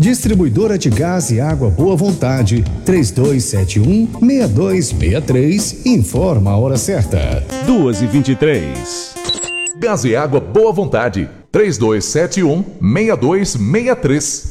Distribuidora de Gás e Água Boa Vontade, 3271-6263, informa a hora certa. 2h23. Gás e Água Boa Vontade, 3271-6263.